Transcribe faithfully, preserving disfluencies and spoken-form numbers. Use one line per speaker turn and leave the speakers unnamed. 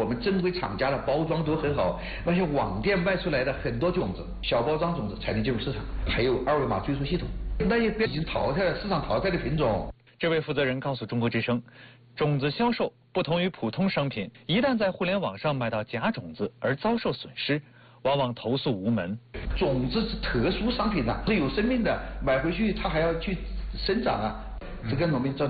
我们正规厂家的包装都很好，那些网店卖出来的很多种子，小包装种子才能进入市场，还有二维码追溯系统，那些已经淘汰了市场淘汰的品种。
这位负责人告诉中国之声，种子销售不同于普通商品，一旦在互联网上买到假种子而遭受损失，往往投诉无门。
种子是特殊商品呐、是有生命的，买回去它还要去生长啊，这跟我们这。